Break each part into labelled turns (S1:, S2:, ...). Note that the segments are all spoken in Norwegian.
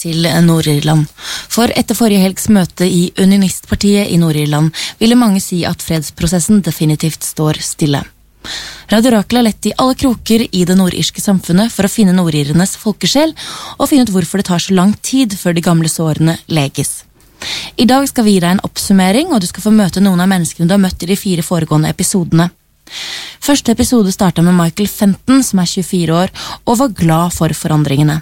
S1: til Nord-Irland. For etter forrige helgs møte i Unionistpartiet i Nord-Irland ville mange si at fredsprosessen definitivt står stille. Radio Rakel har lett i alle kroker i det nordirske samfunnet for å finne nordirenes folkesjel og finne ut hvorfor det tar så lang tid før de gamle sårene leges. I dag skal vi gi deg en oppsummering, og du skal få møte noen av menneskene du har møtt i de 4 foregående episodene. Første episode startet med Michael Fenton, som 24 år, og var glad for forandringene.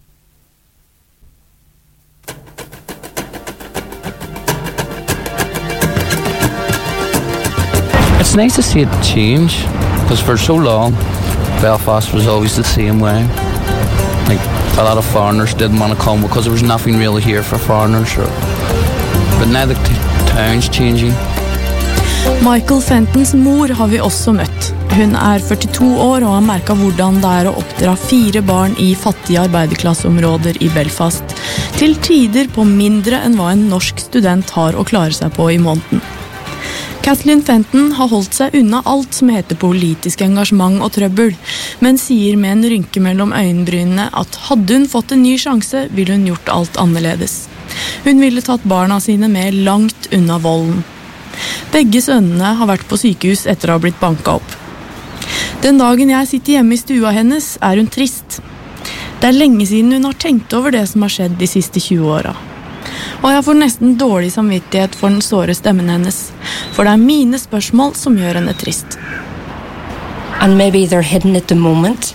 S2: It's nice to see it change, because for so long, Belfast was always the same way. Like, a lot of foreigners didn't want to come because there was nothing really here for foreigners. But now the town's changing.
S3: Michael Fentons mor har vi også møtt. Hun 42 år og har merket hvordan det å oppdra 4 barn i fattige arbeiderklasseområder i Belfast, til tider på mindre enn hva en norsk student har å klare seg på i måneden. Kathleen Fenton har holdt seg unna alt som heter politisk engasjement og trøbbel, men sier med en rynke mellom øyenbrynene at hadde hun fått en ny sjanse, ville hun gjort alt annerledes. Hun ville tatt barna sine med langt unna volden. Begge sønnene har vært på sykehus etter å ha blitt banket opp. Den dagen jeg sitter hjemme i stua hennes, hun trist. Det lenge siden hun har tenkt over det som har skjedd de siste 20 åra. Og jeg får nesten dårlig samvittighet for den såre stemmen hennes, for det mine spørsmål som gjør henne trist.
S4: And maybe they're hidden at the moment,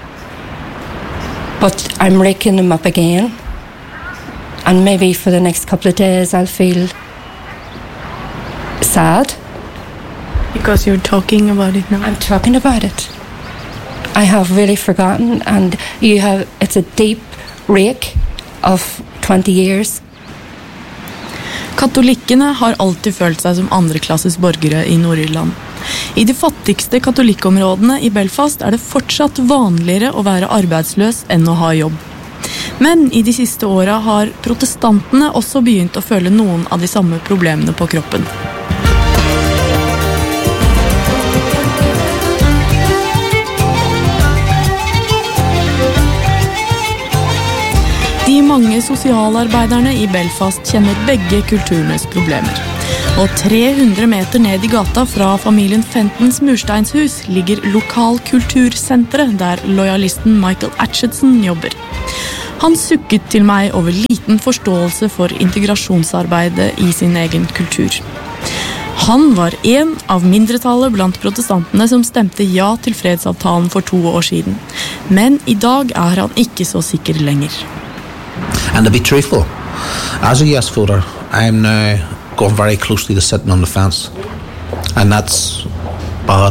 S4: but I'm raking them up again. And maybe for the next couple of days I'll feel sad.
S3: Because you're talking about it now?
S4: I'm talking about it. I have really forgotten, and it's a deep rake of 20 years.
S3: Katolikkene har alltid følt seg som andreklasses borgere i Nord-Irland. I de fattigste katolikkområdene i Belfast det fortsatt vanligere å være arbeidsløs enn å ha jobb. Men i de siste åra har protestantene også begynt å føle noen av de samme problemene på kroppen. De mange sosialarbeiderne i Belfast kjenner begge kulturenes problemer. Og 300 meter ned i gata fra familien Fentons mursteinshus ligger lokalkultursenteret der lojalisten Michael Atchison jobber. Han sukket til meg over liten forståelse for integrasjonsarbeidet i sin egen kultur. Han var en av mindretallet blant protestantene som stemte ja til fredsavtalen for 2 år siden. Men i dag han ikke så sikker lenger.
S5: And to be truthful, as a yes voter, I'm now going very closely to sitting on the fence. And that's bad.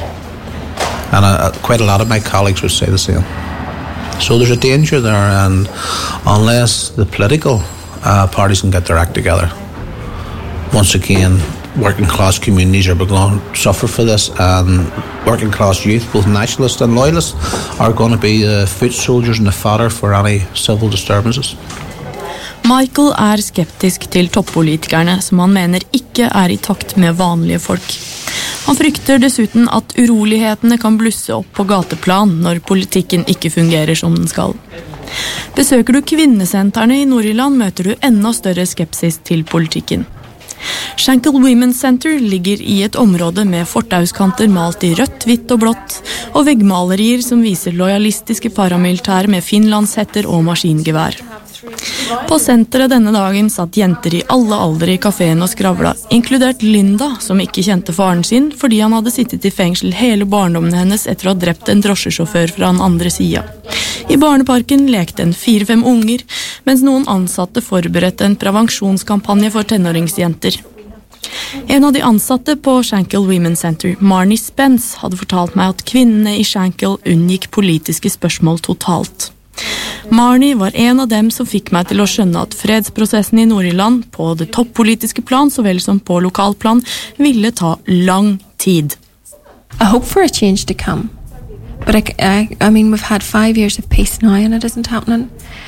S5: And quite a lot of my colleagues would say the same. So there's a danger there, and unless the political parties can get their act together, once again, working class communities are going to suffer for this, and working class youth, both nationalists and loyalists, are going to be the foot soldiers and the fodder for any civil disturbances.
S3: Michael skeptisk til toppolitikerne, som han mener ikke i takt med vanlige folk. Han frykter dessuten at urolighetene kan blusse opp på gateplan når politikken ikke fungerer som den skal. Besøker du kvinnesentrene i Nord-Irland, møter du enda større skepsis til politikken. Shankill Women's Center ligger i et område med fortauskanter malt i rødt, hvitt og blått, og veggmalerier som viser lojalistiske paramilitære med finlandshetter og maskingevær. På senteret denne dagen satt jenter i alle aldre i kaféen og skravla, inkludert Linda, som ikke kjente faren sin fordi han hadde sittet i fengsel hele barndommen hennes etter å ha drept en drosjesjåfør fra den andre siden. I barneparken lekte 4-5 unger, mens noen ansatte forberedte en prevensjonskampanje for tenåringsjenter. En av de ansatte på Shankill Women's Center, Marnie Spence, hadde fortalt meg at kvinnene i Shankill unngikk politiske spørsmål totalt. Marnie var en av dem som fikk meg til å skjønne at fredsprosessen i Nord-Irland, på det toppolitiske plan så vel som på lokalplan, ville ta lang tid.
S6: I hope for a change to come. But I mean, we've had 5 years of peace now and it isn't happening.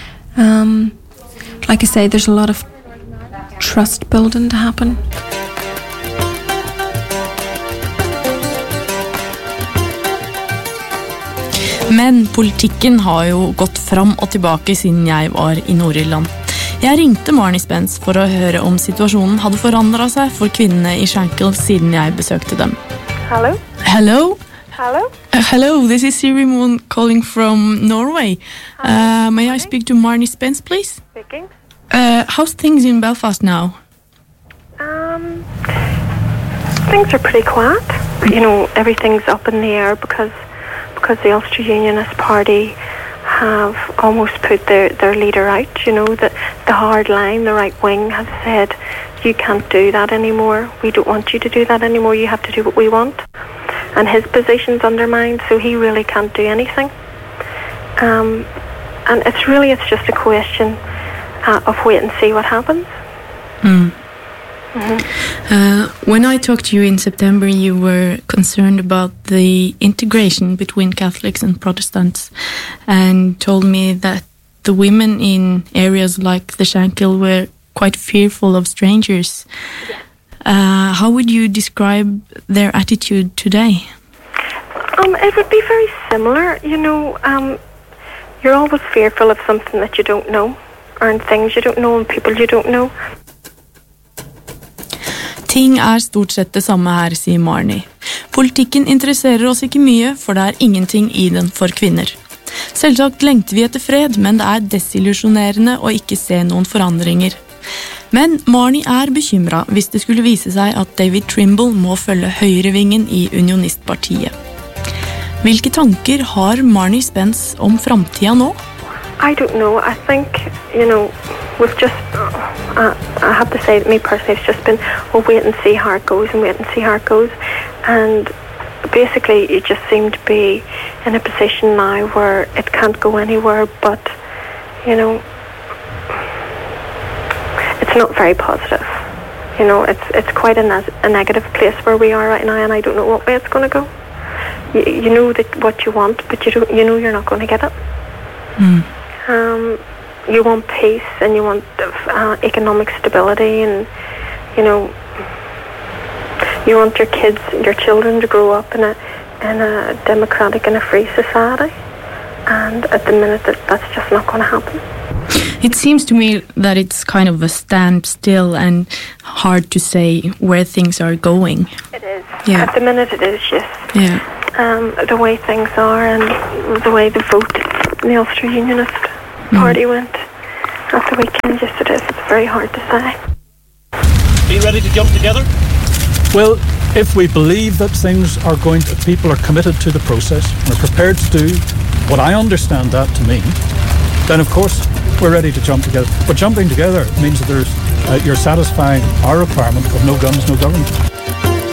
S6: Like I say, there's a lot of trust building to happen.
S3: Men politikken har jo gått fram og tilbake siden jeg var i Nord-Irland. Jeg ringte Marnie Spence for å høre om situasjonen hadde forandret seg for kvinnene i Shankill siden jeg besøkte dem.
S7: Hello?
S3: Hello?
S7: Hello?
S3: Hello, this is Siri Moon calling from Norway. May I speak to Marnie Spence, please?
S7: Speaking.
S3: How's things in Belfast now?
S7: Things are pretty quiet. You know, everything's up in the air because the Ulster Unionist Party have almost put their leader out. You know, the hard line, the right wing has said, you can't do that anymore. We don't want you to do that anymore. You have to do what we want. And his position's undermined, so he really can't do anything. And it's just a question of wait and see what happens.
S3: When I talked to you in September, you were concerned about the integration between Catholics and Protestants and told me that the women in areas like the Shankill were quite fearful of strangers. How would you describe their attitude today?
S7: It would be very similar. You know, you're always fearful of something that you don't know, or things you don't know, and people you don't know.
S3: Ting stort sett det samme her, sier Marnie. Politikken interesserer oss ikke mye, for det ingenting i den for kvinner. Selvsagt lengter vi etter fred, men det desillusjonerende å ikke se noen forandringer. Men Marnie bekymret hvis det skulle vise seg at David Trimble må følge høyrevingen i Unionistpartiet. Hvilke tanker har Marnie Spence om framtida nå?
S7: I don't know. I think, you know, we've just, I have to say, me personally, it's just been, well, wait and see how it goes and wait and see how it goes. And basically, you just seem to be in a position now where it can't go anywhere, but, you know, it's not very positive. You know, it's quite a negative place where we are right now, and I don't know what way it's going to go. You know that what you want, but you know you're not going to get it. You want peace and you want economic stability, and you know you want your kids, your children to grow up in a democratic and a free society. And at the minute, that's just not going to happen.
S3: It seems to me that it's kind of a standstill and hard to say where things are going.
S7: It is.
S3: Yeah.
S7: At the minute, it is, yes.
S3: Yeah.
S7: The way things are and the way the vote in the Ulster Unionist Party went at the weekend, yes it is. It's very hard to say.
S8: Are you ready to jump together?
S9: Well, if we believe that people are committed to the process and are prepared to do what I understand that to mean, then of course we're ready to jump together. But jumping together means that you're satisfying our requirement of no guns, no government.